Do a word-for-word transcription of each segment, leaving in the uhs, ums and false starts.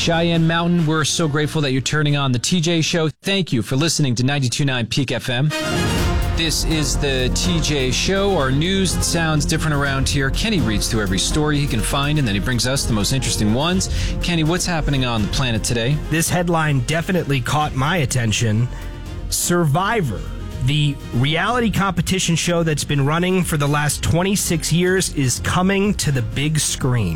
Cheyenne Mountain. We're so grateful that you're turning on the T J Show. Thank you for listening to ninety-two point nine Peak F M. This is the T J Show. Our news sounds different around here. Kenny reads through every story he can find, and then he brings us the most interesting ones. Kenny, what's happening on the planet today? This headline definitely caught my attention. Survivor, the reality competition show that's been running for the last twenty-six years, is coming to the big screen.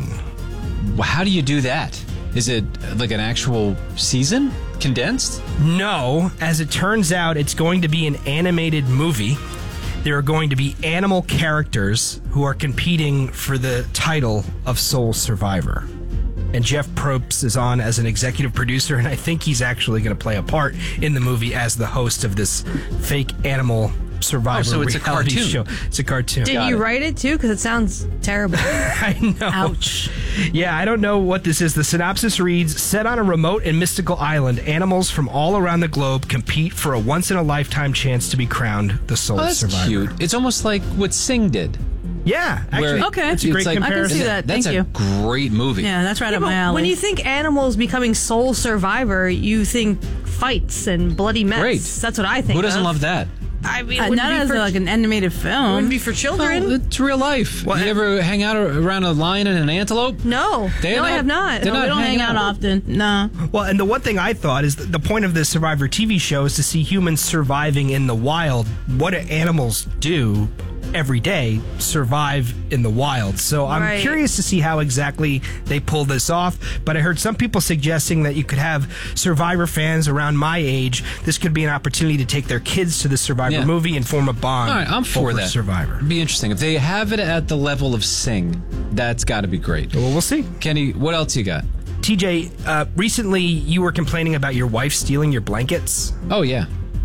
How do you do that? Is it like an actual season? Condensed? No. As it turns out, it's going to be an animated movie. There are going to be animal characters who are competing for the title of Sole Survivor. And Jeff Probst is on as an executive producer, and I think he's actually going to play a part in the movie as the host of this fake animal Survivor oh, so it's reality a cartoon. show. It's a cartoon. Did Got you it. write it too? Because it sounds terrible. I know. Ouch. Yeah, I don't know what this is. The synopsis reads, set on a remote and mystical island, animals from all around the globe compete for a once-in-a-lifetime chance to be crowned the sole Oh, that's survivor. cute. It's almost like what Sing did. Yeah, actually, Where Okay. it's a great it's like- comparison. I can see that. That's Thank a you. great movie. Yeah, that's right Yeah, up but my alley. when you think animals becoming sole survivor, you think fights and bloody mess. Great. That's what I think. Who doesn't of. love that? I mean, it uh, wouldn't not be as for, like an animated it film. wouldn't be for children. Well, it's real life. Well, you ever hang out around a lion and an antelope? no, They're no, I not- have not. they're No, not we don't hang hanging out out. often. No. Well, and the one thing I thought is that the point of this Survivor T V show is to see humans surviving in the wild. What do animals do every day? Survive in the wild. So I'm Right. curious to see how exactly they pull this off. But I heard some people suggesting that you could have Survivor fans around my age. This could be an opportunity to take their kids to the Survivor Yeah. movie and form a bond. All right, I'm for over that. Survivor. It'd be interesting. If they have it at the level of Sing, that's got to be great. Well, we'll see. Kenny, what else you got? T J, uh, recently you were complaining about your wife stealing your blankets. Oh, yeah.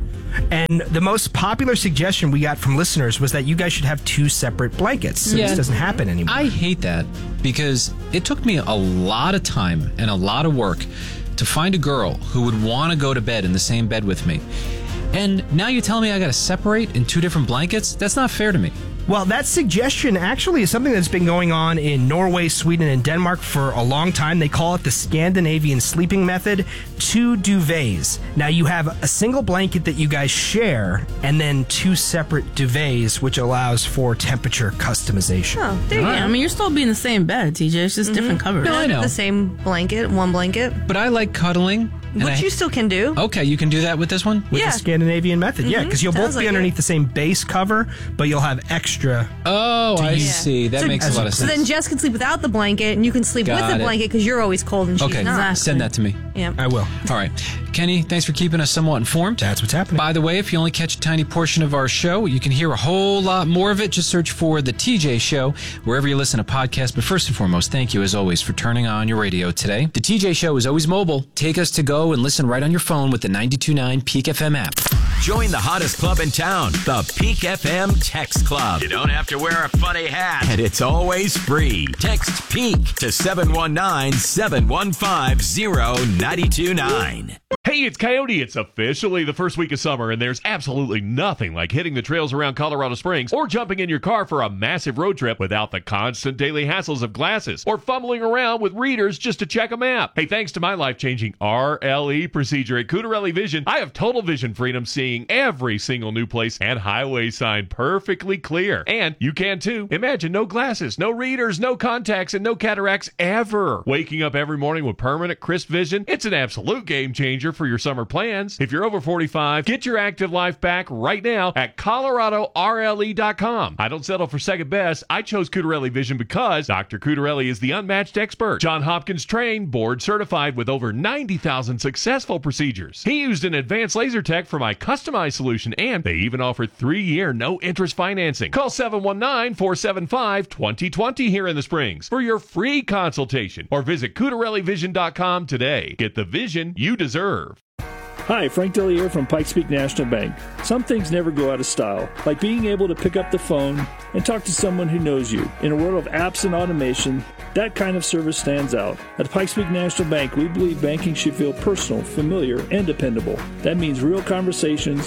And the most popular suggestion we got from listeners was that you guys should have two separate blankets. So Yeah. this doesn't happen anymore. I hate that because it took me a lot of time and a lot of work to find a girl who would want to go to bed in the same bed with me. And now you're telling me I got to separate in two different blankets? That's not fair to me. Well, that suggestion actually is something that's been going on in Norway, Sweden, and Denmark for a long time. They call it the Scandinavian sleeping method, two duvets. Now, you have a single blanket that you guys share, and then two separate duvets, which allows for temperature customization. Oh, there you All go. Yeah, I mean, you're still being the same bed, T J. It's just different covers. No, I know. The same blanket, one blanket, But I like cuddling. and which I- you still can do. Okay, you can do that with this one? With Yeah. the Scandinavian method, yeah, because you'll Sounds both be like underneath it. the same base cover, but you'll have extra. Oh, I use- see. That So- makes a lot of So sense. then Jess can sleep without the blanket, and you can sleep Got with the it. blanket because you're always cold and she's Okay, not. send that to me. Yeah. I will. All right. Kenny, thanks for keeping us somewhat informed. That's what's happening. By the way, if you only catch a tiny portion of our show, you can hear a whole lot more of it. Just search for The T J Show wherever you listen to podcasts. But first and foremost, thank you as always for turning on your radio today. The T J Show is always mobile. Take us to go and listen right on your phone with the ninety-two point nine Peak F M app. Join the hottest club in town, the Peak F M Text Club. You don't have to wear a funny hat, and it's always free. Text PEAK to seven one nine, seven one five, zero nine two nine. Hey, it's Coyote. It's officially the first week of summer, and there's absolutely nothing like hitting the trails around Colorado Springs or jumping in your car for a massive road trip without the constant daily hassles of glasses or fumbling around with readers just to check a map. Hey, thanks to my life-changing R L E procedure at Cutarelli Vision, I have total vision freedom, seeing every single new place and highway sign perfectly clear. And you can too. Imagine no glasses, no readers, no contacts, and no cataracts ever. Waking up every morning with permanent crisp vision, it's an absolute game changer for your summer plans. If you're over forty-five, get your active life back right now at Colorado R L E dot com. I don't settle for second best. I chose Cutarelli Vision because Doctor Cutarelli is the unmatched expert. John Hopkins trained, board certified with over ninety thousand successful procedures. He used an advanced laser tech for my customized solution, and they even offer three-year no-interest financing. Call seven one nine, four seven five, two zero two zero here in the Springs for your free consultation, or visit Cutarelli Vision dot com today. Get the vision you deserve. Hi, Frank Dellier from Pikes Peak National Bank. Some things never go out of style, like being able to pick up the phone and talk to someone who knows you. In a world of apps and automation, that kind of service stands out. At Pikes Peak National Bank, we believe banking should feel personal, familiar, and dependable. That means real conversations,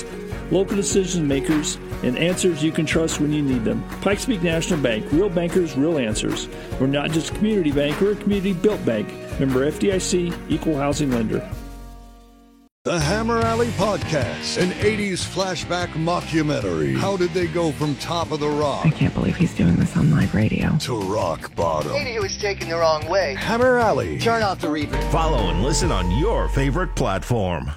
local decision makers, and answers you can trust when you need them. Pikes Peak National Bank, real bankers, real answers. We're not just a community bank, we're a community-built bank. Member F D I C, Equal Housing Lender. The Hammer Alley Podcast, an eighties flashback mockumentary. How did they go from top of the rock? I can't believe he's doing this on live radio. To rock bottom. Maybe he was taken the wrong way. Hammer Alley. Turn off the reverb. Follow and listen on your favorite platform.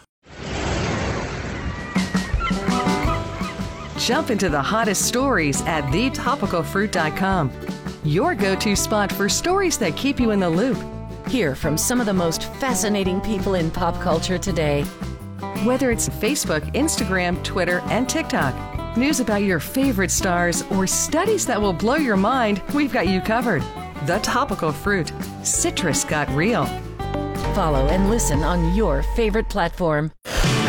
Jump into the hottest stories at the topical fruit dot com. Your go-to spot for stories that keep you in the loop. Hear from some of the most fascinating people in pop culture today. Whether it's Facebook, Instagram, Twitter, and TikTok, news about your favorite stars, or studies that will blow your mind, we've got you covered. The Topical Fruit. Citrus got real. Follow and listen on your favorite platform.